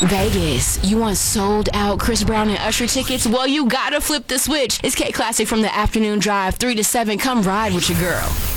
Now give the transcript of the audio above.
Vegas, you want sold out Chris Brown and Usher tickets? Well, you gotta flip the switch. It's K Classic from the Afternoon Drive, 3 to 7. Come ride with your girl.